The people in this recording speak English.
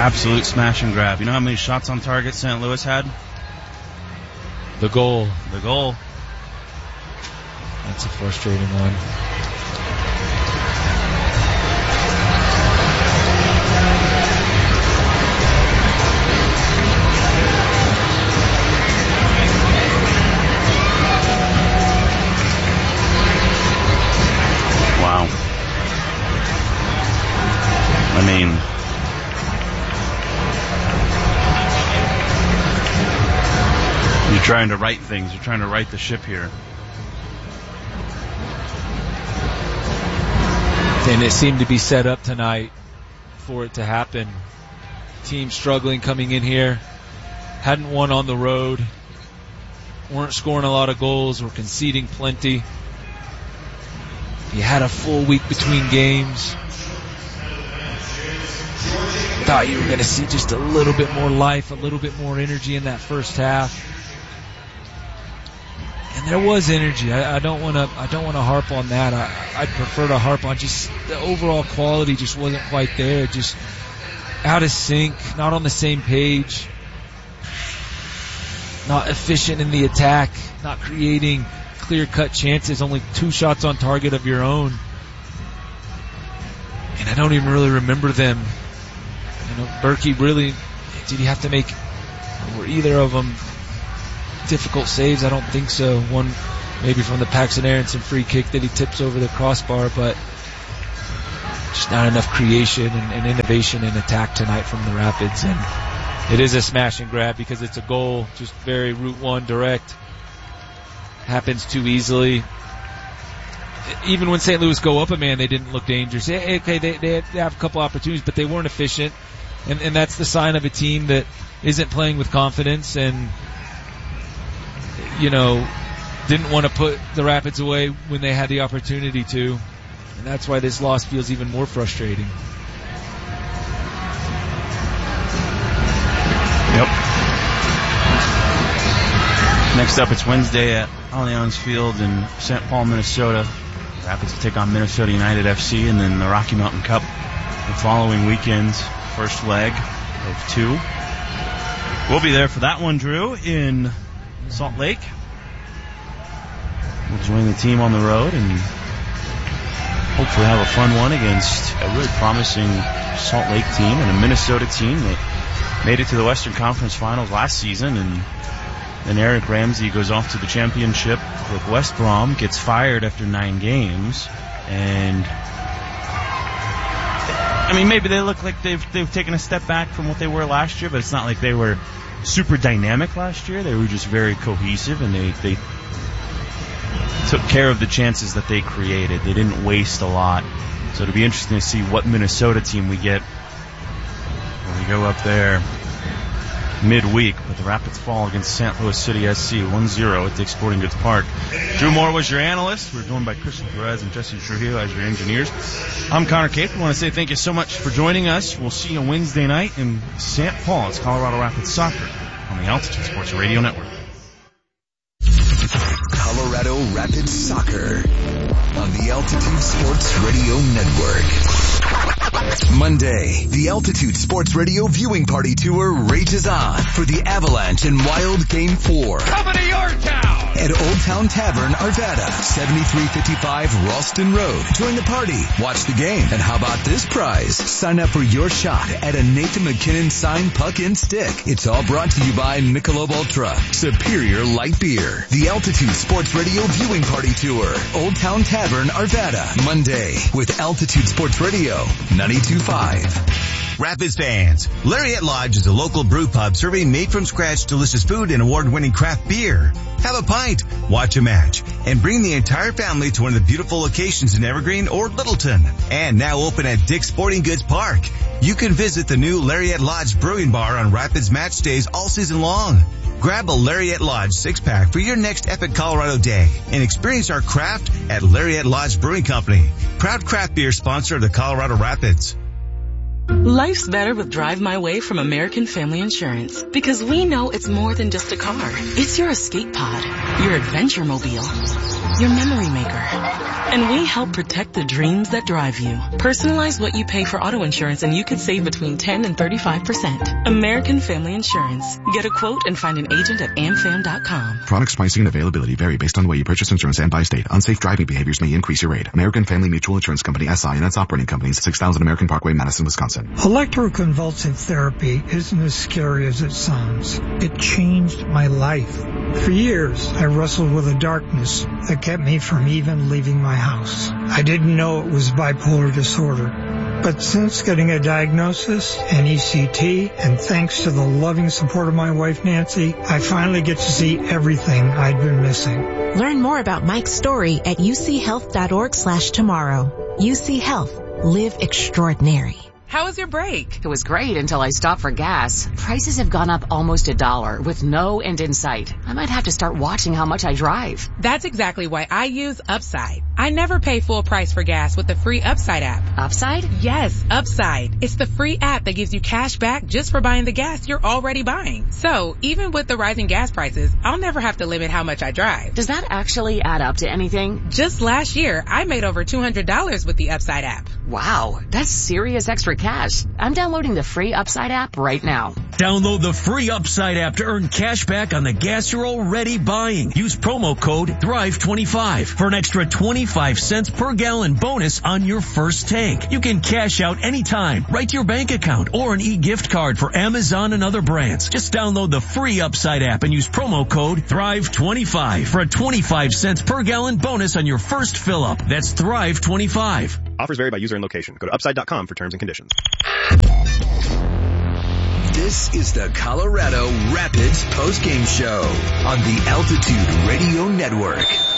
Absolute smash and grab. You know how many shots on target St. Louis had? The goal. That's a frustrating one. Wow. I mean, you're trying to right things. You're trying to right the ship here. And it seemed to be set up tonight for it to happen. Team struggling coming in here. Hadn't won on the road. Weren't scoring a lot of goals. Were conceding plenty. You had a full week between games. Thought you were going to see just a little bit more life, a little bit more energy in that first half. And there was energy. I don't want to harp on that. I'd prefer to harp on just the overall quality just wasn't quite there. Just out of sync, not on the same page, not efficient in the attack, not creating clear-cut chances, only 2 shots on target of your own. And I don't even really remember them. You know, Berkey really, did he have to make, were either of them difficult saves? I don't think so. One maybe from the Paxton Aronson free kick that he tips over the crossbar, but just not enough creation and innovation in attack tonight from the Rapids. And it is a smash and grab because it's a goal, just very Route 1 direct. Happens too easily. Even when St. Louis go up a man, they didn't look dangerous. Okay, they have a couple opportunities, but they weren't efficient. And that's the sign of a team that isn't playing with confidence and, you know, didn't want to put the Rapids away when they had the opportunity to. And that's why this loss feels even more frustrating. Yep. Next up, it's Wednesday at Allianz Field in St. Paul, Minnesota. The Rapids will take on Minnesota United FC, and then the Rocky Mountain Cup the following weekend's first leg of 2. We'll be there for that one, Drew, in Salt Lake. We'll join the team on the road and hopefully have a fun one against a really promising Salt Lake team and a Minnesota team that made it to the Western Conference Finals last season. And then Eric Ramsey goes off to the championship with West Brom, gets fired after 9 games, and I mean, maybe they look like they've taken a step back from what they were last year, but it's not like they were super dynamic last year. They were just very cohesive, and they took care of the chances that they created. They didn't waste a lot. So it'll be interesting to see what Minnesota team we get when we go up there midweek. But the Rapids fall against St. Louis City SC 1-0 at Dick's Sporting Goods Park. Drew Moore was your analyst. We're joined by Christian Perez and Jesse Trujillo as your engineers. I'm Connor Cape. I want to say thank you so much for joining us. We'll see you Wednesday night in St. Paul. It's Colorado Rapids Soccer on the Altitude Sports Radio Network. Colorado Rapids Soccer on the Altitude Sports Radio Network. Monday, the Altitude Sports Radio viewing party tour rages on for the Avalanche and Wild Game 4. Coming to your town! At Old Town Tavern, Arvada, 7355 Ralston Road. Join the party, watch the game, and how about this prize? Sign up for your shot at a Nathan McKinnon signed puck and stick. It's all brought to you by Michelob Ultra, Superior Light Beer. The Altitude Sports Radio viewing party tour, Old Town Tavern, Arvada, Monday, with Altitude Sports Radio 92.5. Rapids fans, Lariat Lodge is a local brew pub serving made-from-scratch delicious food and award-winning craft beer. Have a pint, watch a match, and bring the entire family to one of the beautiful locations in Evergreen or Littleton. And now open at Dick's Sporting Goods Park. You can visit the new Lariat Lodge Brewing Bar on Rapids match days all season long. Grab a Lariat Lodge 6-pack for your next epic Colorado day and experience our craft at Lariat Lodge Brewing Company, proud craft beer sponsor of the Colorado Rapids. Life's better with Drive My Way from American Family Insurance, because we know it's more than just a car. It's your escape pod, your adventure mobile, your memory maker. And we help protect the dreams that drive you. Personalize what you pay for auto insurance and you could save between 10 and 35%. American Family Insurance. Get a quote and find an agent at amfam.com. Products, pricing, and availability vary based on the way you purchase insurance and by state. Unsafe driving behaviors may increase your rate. American Family Mutual Insurance Company, SI, and its operating companies, 6000 American Parkway, Madison, Wisconsin. Electroconvulsive therapy isn't as scary as it sounds. It changed my life. For years, I wrestled with a darkness that kept me from even leaving my house. I didn't know it was bipolar disorder. But since getting a diagnosis, an ECT, and thanks to the loving support of my wife Nancy, I finally get to see everything I'd been missing. Learn more about Mike's story at uchealth.org/tomorrow. UC Health. Live extraordinary. How was your break? It was great until I stopped for gas. Prices have gone up almost $1 with no end in sight. I might have to start watching how much I drive. That's exactly why I use Upside. I never pay full price for gas with the free Upside app. Upside? Yes, Upside. It's the free app that gives you cash back just for buying the gas you're already buying. So, even with the rising gas prices, I'll never have to limit how much I drive. Does that actually add up to anything? Just last year, I made over $200 with the Upside app. Wow, that's serious extra cash. I'm downloading the free Upside app right now. Download the free Upside app to earn cash back on the gas you're already buying. Use promo code THRIVE25 for an extra 25 cents per gallon bonus on your first tank. You can cash out anytime, right to your bank account, or an e-gift card for Amazon and other brands. Just download the free Upside app and use promo code THRIVE25 for a 25 cents per gallon bonus on your first fill up. That's THRIVE25. Offers vary by user and location. Go to upside.com for terms and conditions. This is the Colorado Rapids postgame show on the Altitude Radio Network.